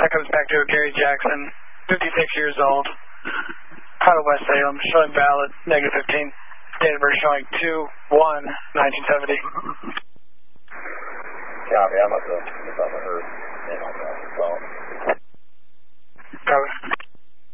That comes back to Gary Jackson, 56 years old, out of West Salem, showing valid, -15. Date of birth showing 2/1/1970. Copy, I must have heard name on that as well. Copy.